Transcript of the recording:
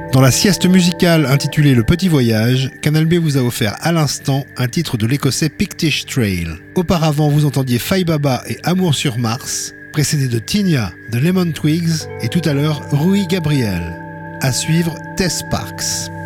Dans la sieste musicale intitulée Le Petit Voyage, Canal B vous a offert à l'instant un titre de l'écossais Pictish Trail. Auparavant, vous entendiez Faye Baba et Amour sur Mars, précédé de Tinia de Lemon Twigs et tout à l'heure Rui Gabriel. À suivre, Tess Sparks.